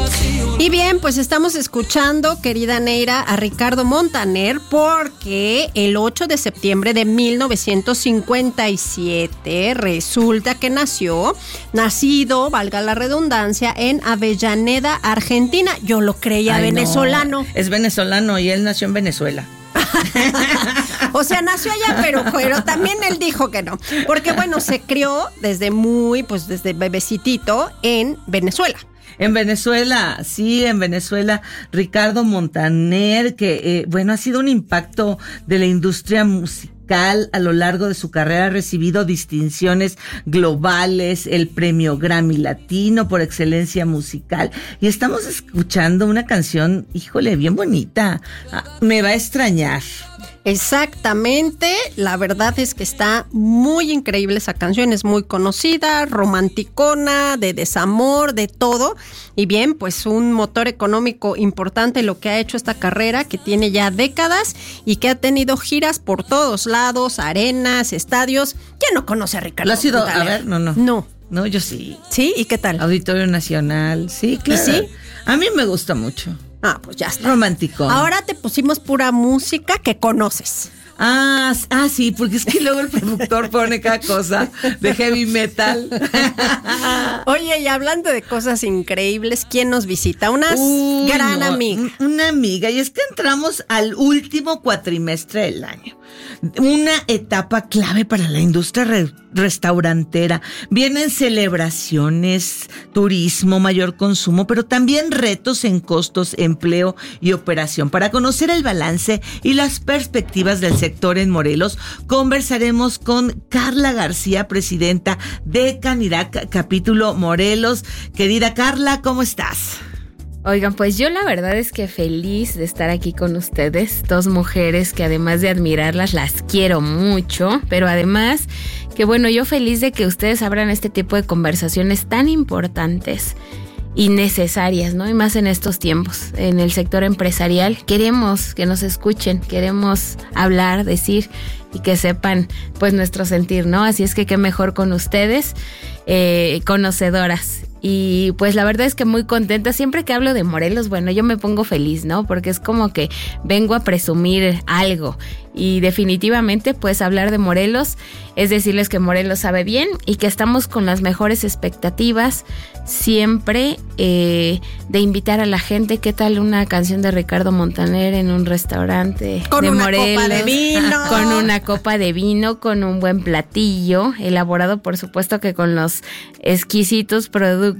Y bien, pues estamos escuchando, querida Neira, a Ricardo Montaner, porque el 8 de septiembre de 1957 resulta que nacido, valga la redundancia, en Avellaneda, Argentina. Yo lo creía venezolano. No, es venezolano y él nació en Venezuela. O sea, nació allá, pero también él dijo que no. Porque bueno, se crió desde bebecitito en Venezuela. En Venezuela, sí, en Venezuela, Ricardo Montaner, que ha sido un impacto de la industria musical a lo largo de su carrera, ha recibido distinciones globales, el premio Grammy Latino por excelencia musical, y estamos escuchando una canción, híjole, bien bonita, me va a extrañar. Exactamente, la verdad es que está muy increíble esa canción, es muy conocida, romanticona, de desamor, de todo. Y bien, pues un motor económico importante lo que ha hecho esta carrera, que tiene ya décadas y que ha tenido giras por todos lados, arenas, estadios. ¿Quién no conoce a Ricardo? ¿Lo has ido Montaner? a ver? No. No, yo sí. ¿Sí? ¿Y qué tal? Auditorio Nacional, sí, claro. ¿Y sí? A mí me gusta mucho. Ah, pues ya está. Romántico. Ahora te pusimos pura música que conoces. Sí, porque es que luego el productor pone cada cosa de heavy metal. Oye, y hablando de cosas increíbles, ¿quién nos visita? Una gran amiga. Una amiga, y es que entramos al último cuatrimestre del año. Una etapa clave para la industria restaurantera. Vienen celebraciones, turismo, mayor consumo, pero también retos en costos, empleo y operación. Para conocer el balance y las perspectivas del sector en Morelos, conversaremos con Carla García, presidenta de Canirac Capítulo Morelos. Querida Carla, ¿cómo estás? Oigan, pues yo la verdad es que feliz de estar aquí con ustedes, dos mujeres que además de admirarlas, las quiero mucho, pero además que bueno, yo feliz de que ustedes abran este tipo de conversaciones tan importantes y necesarias, ¿no? Y más en estos tiempos, en el sector empresarial, queremos que nos escuchen, queremos hablar, decir y que sepan pues nuestro sentir, ¿no? Así es que qué mejor con ustedes, conocedoras. Y pues la verdad es que muy contenta. Siempre que hablo de Morelos, bueno, yo me pongo feliz, ¿no? Porque es como que vengo a presumir algo. Y definitivamente, pues hablar de Morelos es decirles que Morelos sabe bien y que estamos con las mejores expectativas siempre de invitar a la gente. ¿Qué tal una canción de Ricardo Montaner en un restaurante con de una Morelos? Copa de vino. Con una copa de vino, con un buen platillo, elaborado por supuesto que con los exquisitos productos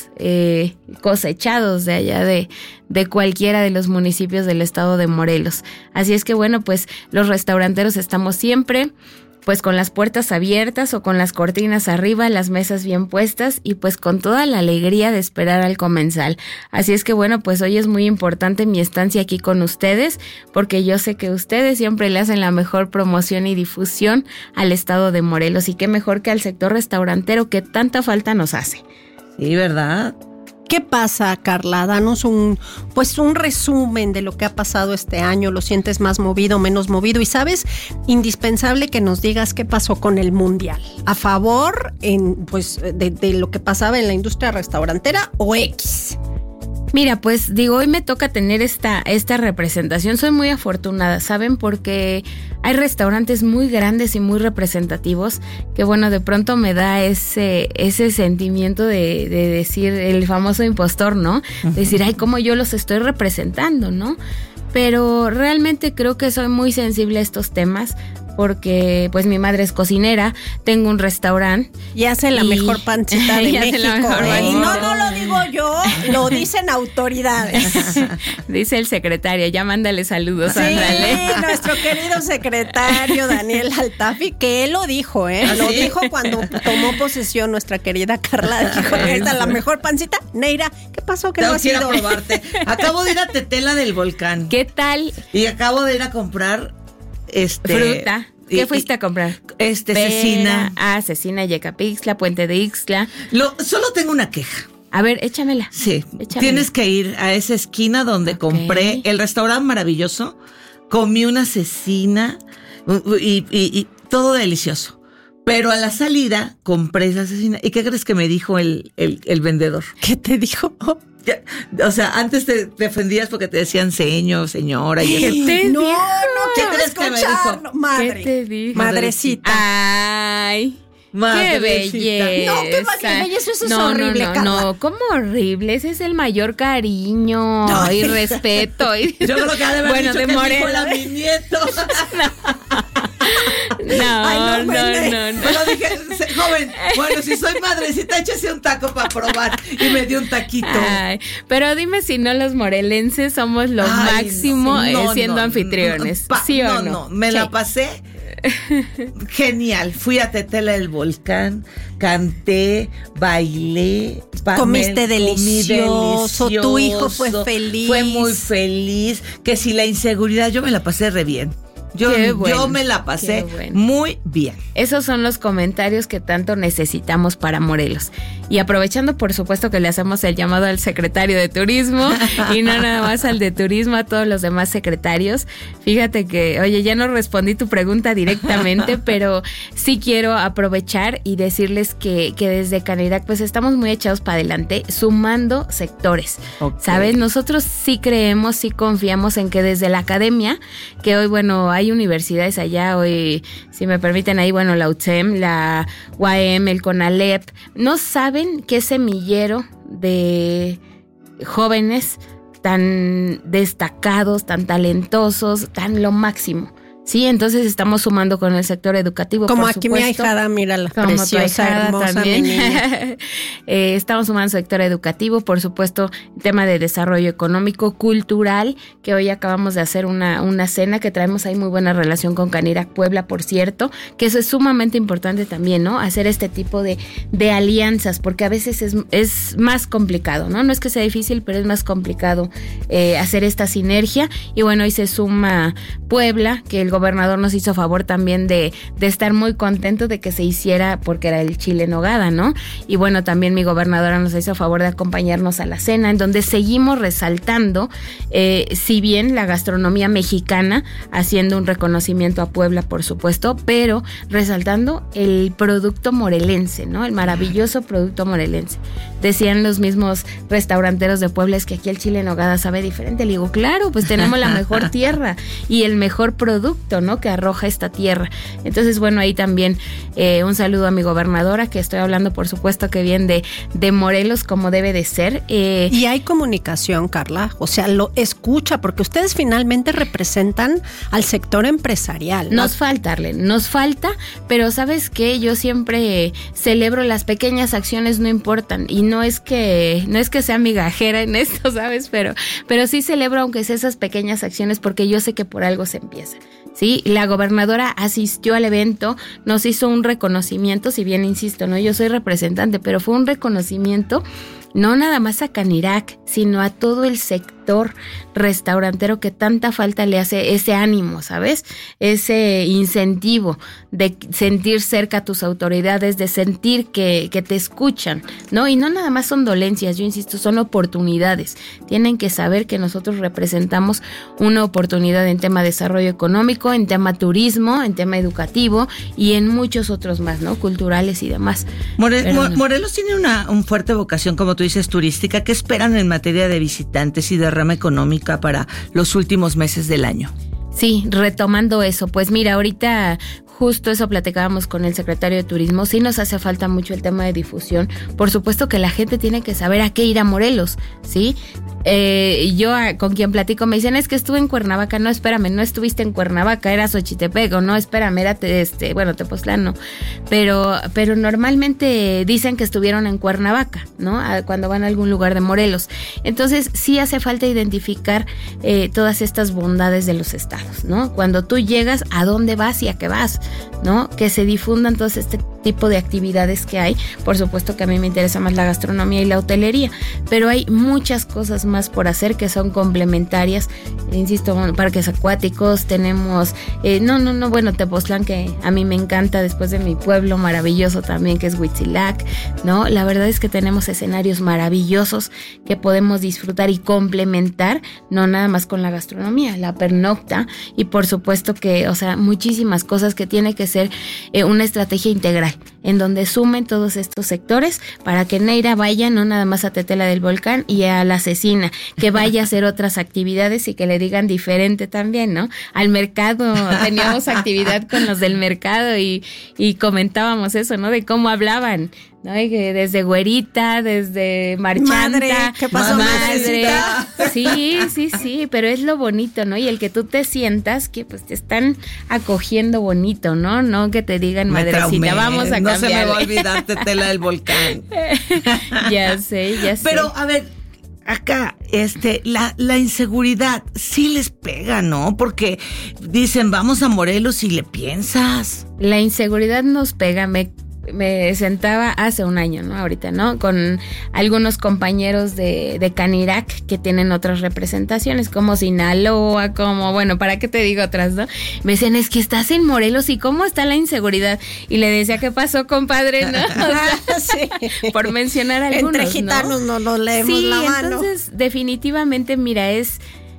cosechados de allá de cualquiera de los municipios del estado de Morelos. Así es que bueno, pues los restauranteros estamos siempre pues con las puertas abiertas o con las cortinas arriba, las mesas bien puestas y pues con toda la alegría de esperar al comensal. Así es que bueno, pues hoy es muy importante mi estancia aquí con ustedes porque yo sé que ustedes siempre le hacen la mejor promoción y difusión al estado de Morelos y qué mejor que al sector restaurantero que tanta falta nos hace. Sí, ¿verdad? ¿Qué pasa, Carla? Danos un resumen de lo que ha pasado este año. ¿Lo sientes más movido, menos movido? Y sabes, indispensable que nos digas qué pasó con el Mundial. ¿A favor de lo que pasaba en la industria restaurantera o X? Mira, pues digo, hoy me toca tener esta representación. Soy muy afortunada, ¿saben? Porque hay restaurantes muy grandes y muy representativos que, bueno, de pronto me da ese sentimiento de decir el famoso impostor, ¿no? Decir, ay, cómo yo los estoy representando, ¿no? Pero realmente creo que soy muy sensible a estos temas porque pues mi madre es cocinera, tengo un restaurante. Y hace la mejor pancita de México. Y no lo digo yo, lo dicen autoridades. Dice el secretario, ya mándale saludos. Sí, ándale. Nuestro querido secretario Daniel Altafi, que él lo dijo, lo dijo cuando tomó posesión nuestra querida Carla. Dijo, esta es la mejor pancita. Neira, ¿qué pasó? ¿Qué no has ido? Quiero probarte. Acabo de ir a Tetela del Volcán. ¿Qué tal? Y acabo de ir a comprar fruta. ¿Qué fuiste a comprar? Cecina. Cecina, Yecapixtla, Puente de Ixtla. Solo tengo una queja. A ver, échamela. Sí, tienes que ir a esa esquina donde compré el restaurante maravilloso. Comí una cecina y todo delicioso. Pero a la salida compré esa cecina. ¿Y qué crees que me dijo el vendedor? ¿Qué te dijo? O sea, antes te defendías porque te decían señor, señora. Y ¿Qué eso. te dijo? No ¿Qué quiero crees que me dijo? escucharlo. Madre. ¿Qué te dijo? Madrecita. Ay. ¡Qué Madrecita. belleza! No, qué belleza, eso es horrible, Carla. No, ¿cómo horrible? Ese es el mayor cariño y respeto. Yo creo que ha de haber bueno, dicho de que Morelos. dijo mi nieto. No. Pero dije, joven, bueno, si soy madrecita, échese un taco para probar. Y me dio un taquito. Ay, pero dime si no los morelenses somos lo máximo siendo anfitriones. ¿Sí o no? No, me la pasé genial. Fui a Tetela del Volcán, canté, bailé, comiste delicioso, tu hijo fue feliz. Fue muy feliz. Que si la inseguridad, yo me la pasé re bien. Yo me la pasé muy bien. Esos son los comentarios que tanto necesitamos para Morelos. Y aprovechando, por supuesto, que le hacemos el llamado al secretario de Turismo y no nada más al de Turismo, a todos los demás secretarios. Fíjate que, oye, ya no respondí tu pregunta directamente, pero sí quiero aprovechar y decirles que desde Canirac pues estamos muy echados para adelante, sumando sectores. Okay. ¿Sabes? Nosotros sí creemos, sí confiamos en que desde la academia, que hoy, bueno, hay universidades allá, hoy, si me permiten ahí, bueno, la UTSEM, la UAM, el CONALEP, no saben qué semillero de jóvenes tan destacados, tan talentosos, tan lo máximo. Sí, entonces estamos sumando con el sector educativo. Como por aquí supuesto. Mi ahijada, mírala, como preciosa, hermosa también. mi niña. Estamos sumando sector educativo, por supuesto, tema de desarrollo económico, cultural, que hoy acabamos de hacer una cena que traemos ahí muy buena relación con Canirac Puebla, por cierto, que eso es sumamente importante también, ¿no? Hacer este tipo de alianzas, porque a veces es más complicado, ¿no? No es que sea difícil, pero es más complicado hacer esta sinergia. Y bueno, hoy se suma Puebla, que el gobernador nos hizo favor también de estar muy contento de que se hiciera, porque era el chile en nogada, ¿no? Y bueno, también mi gobernadora nos hizo favor de acompañarnos a la cena, en donde seguimos resaltando, si bien la gastronomía mexicana, haciendo un reconocimiento a Puebla, por supuesto, pero resaltando el producto morelense, ¿no? El maravilloso producto morelense. Decían los mismos restauranteros de Puebla, es que aquí el chile en nogada sabe diferente. Le digo, claro, pues tenemos la mejor tierra y el mejor producto, ¿no? Que arroja esta tierra. Entonces, bueno, ahí también un saludo a mi gobernadora, que estoy hablando, por supuesto, que bien de Morelos, como debe de ser. Y hay comunicación, Carla, o sea, lo escucha, porque ustedes finalmente representan al sector empresarial, ¿no? Nos falta, pero ¿sabes qué? Yo siempre celebro las pequeñas acciones, no importan, y no es que sea migajera en esto, ¿sabes? Pero sí celebro, aunque sea esas pequeñas acciones, porque yo sé que por algo se empieza. Sí, la gobernadora asistió al evento, nos hizo un reconocimiento, si bien insisto, no, yo soy representante, pero fue un reconocimiento no nada más a Canirac, sino a todo el sector restaurantero que tanta falta le hace ese ánimo, ¿sabes? Ese incentivo de sentir cerca a tus autoridades, de sentir que te escuchan, ¿no? Y no nada más son dolencias, yo insisto, son oportunidades. Tienen que saber que nosotros representamos una oportunidad en tema de desarrollo económico, en tema turismo, en tema educativo y en muchos otros más, ¿no? Culturales y demás. Morelos tiene una fuerte vocación, como tú dices, turística. ¿Qué esperan en materia de visitantes y derrama económica para los últimos meses del año? Sí, retomando eso, pues mira, ahorita justo eso platicábamos con el secretario de Turismo, sí nos hace falta mucho el tema de difusión. Por supuesto que la gente tiene que saber a qué ir a Morelos, ¿sí? Yo con quien platico me dicen, es que estuve en Cuernavaca. No, espérame, no estuviste en Cuernavaca, era Xochitepec, o no, espérame, era Tepoztlán, no. Pero normalmente dicen que estuvieron en Cuernavaca, ¿no? Cuando van a algún lugar de Morelos. Entonces sí hace falta identificar todas estas bondades de los estados, ¿no? Cuando tú llegas, ¿a dónde vas y a qué vas? ¿No? Que se difundan todos tipo de actividades que hay. Por supuesto que a mí me interesa más la gastronomía y la hotelería, pero hay muchas cosas más por hacer que son complementarias. Insisto, parques acuáticos, tenemos, bueno, Tepoztlán, que a mí me encanta, después de mi pueblo maravilloso también, que es Huitzilac, ¿no? La verdad es que tenemos escenarios maravillosos que podemos disfrutar y complementar, no nada más con la gastronomía, la pernocta, y por supuesto que, o sea, muchísimas cosas que tiene que ser una estrategia integral, en donde sumen todos estos sectores para que Neira vaya no nada más a Tetela del Volcán y a La Cecina, que vaya a hacer otras actividades y que le digan diferente también, ¿no? Al mercado, teníamos actividad con los del mercado y comentábamos eso, ¿no? De cómo hablaban, ¿no? Y que desde güerita, desde marchanta, madre, ¿qué pasó, madre? Sí, pero es lo bonito, ¿no? Y el que tú te sientas que pues te están acogiendo bonito, ¿no? No que te digan, madrecita, vamos a cambiar. No se me va a olvidar Tetela del Volcán. Ya sé. Pero, a ver, acá, la inseguridad sí les pega, ¿no? Porque dicen, vamos a Morelos y le piensas. La inseguridad nos pega, me sentaba hace un año, ¿no? Ahorita, ¿no? Con algunos compañeros de Canirac que tienen otras representaciones, como Sinaloa, como, bueno, ¿para qué te digo otras, no? Me decían, es que estás en Morelos y ¿cómo está la inseguridad? Y le decía, ¿qué pasó, compadre? ¿No? O sea, sí. Por mencionar algunos, entre gitanos no nos leemos la mano. Entonces, definitivamente, mira, es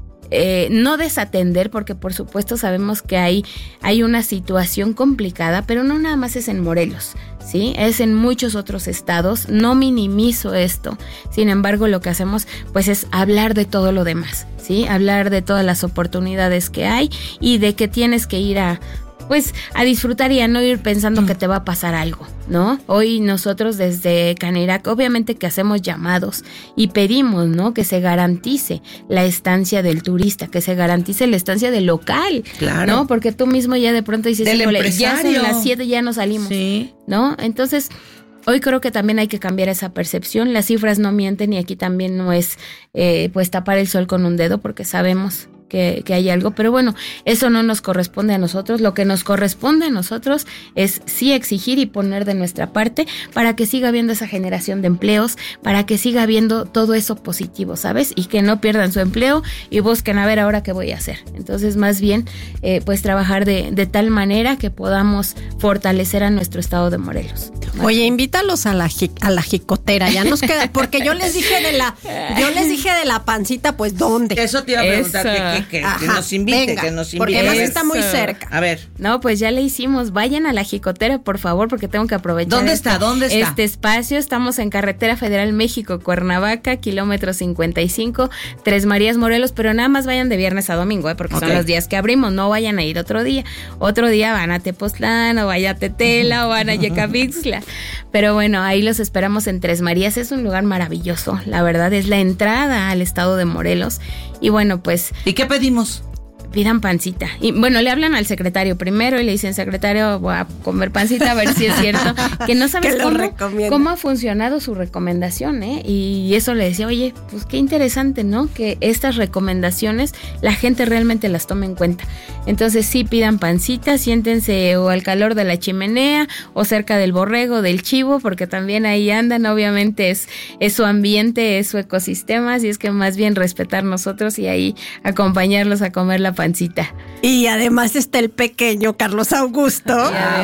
no desatender, porque por supuesto sabemos que hay una situación complicada, pero no nada más es en Morelos, ¿sí? Es en muchos otros estados. No minimizo esto, sin embargo lo que hacemos pues es hablar de todo lo demás, ¿sí? Hablar de todas las oportunidades que hay y de que tienes que ir a disfrutar y a no ir pensando que te va a pasar algo, ¿no? Hoy nosotros desde Canirac, obviamente que hacemos llamados y pedimos, ¿no? Que se garantice la estancia del turista, que se garantice la estancia del local, claro, ¿no? Porque tú mismo ya de pronto dices, ya son las 7, ya no salimos, sí, ¿no? Entonces, hoy creo que también hay que cambiar esa percepción. Las cifras no mienten y aquí también no es pues tapar el sol con un dedo, porque sabemos que hay algo, pero bueno, eso no nos corresponde a nosotros. Lo que nos corresponde a nosotros es sí exigir y poner de nuestra parte para que siga habiendo esa generación de empleos, para que siga habiendo todo eso positivo, ¿sabes? Y que no pierdan su empleo y busquen a ver ahora qué voy a hacer. Entonces, más bien, pues trabajar de tal manera que podamos fortalecer a nuestro estado de Morelos. Oye, invítalos a la jicotera, ya nos queda, porque yo les dije de la pancita, pues ¿dónde? Eso te iba a preguntar, que nos invite, venga, que nos invite. Porque además está muy cerca. A ver. No, pues ya le hicimos. Vayan a la jicotera, por favor, porque tengo que aprovechar. ¿Dónde está? Este espacio. Estamos en Carretera Federal México, Cuernavaca, kilómetro 55, Tres Marías, Morelos, pero nada más vayan de viernes a domingo, porque son los días que abrimos. No vayan a ir otro día. Otro día van a Tepoztlán, o vaya a Tetela, o van a Yecapixtla. Pero bueno, ahí los esperamos en Tres Marías. Es un lugar maravilloso. La verdad, es la entrada al estado de Morelos. Y bueno, pues... ¿Y qué pedimos? Pidan pancita. Y bueno, le hablan al secretario primero y le dicen, secretario, voy a comer pancita, a ver si es cierto. Que no sabes cómo ha funcionado su recomendación, ¿eh? Y eso le decía, oye, pues qué interesante, ¿no? Que estas recomendaciones la gente realmente las tome en cuenta. Entonces sí, pidan pancita, siéntense o al calor de la chimenea o cerca del borrego, del chivo, porque también ahí andan, obviamente es su ambiente, es su ecosistema, así es que más bien respetar nosotros y ahí acompañarlos a comer la pancita. Y además está el pequeño Carlos Augusto,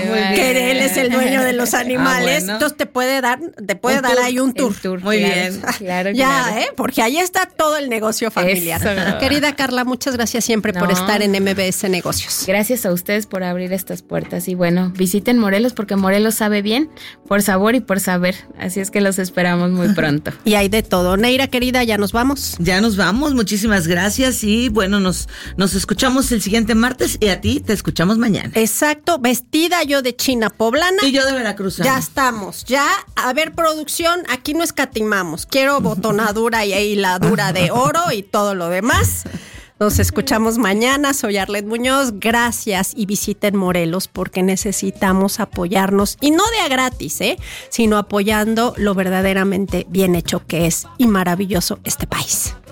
que él es el dueño de los animales, bueno. Entonces te puede dar ahí un tour. Muy bien. Claro, ya, porque ahí está todo el negocio familiar. Eso. Querida Carla, muchas gracias siempre por estar en MBS Negocios. Gracias a ustedes por abrir estas puertas y bueno, visiten Morelos porque Morelos sabe bien por sabor y por saber, así es que los esperamos muy pronto. Y hay de todo. Neira, querida, ya nos vamos. Ya nos vamos, muchísimas gracias y bueno, nos escuchamos el siguiente martes y a ti te escuchamos mañana. Exacto, vestida yo de china poblana. Y yo de veracruzana. Ya estamos, ya, a ver, producción, aquí no escatimamos. Quiero botonadura y hiladura de oro y todo lo demás. Nos escuchamos mañana, soy Arlet Muñoz, gracias y visiten Morelos porque necesitamos apoyarnos y no de a gratis, sino apoyando lo verdaderamente bien hecho que es y maravilloso este país.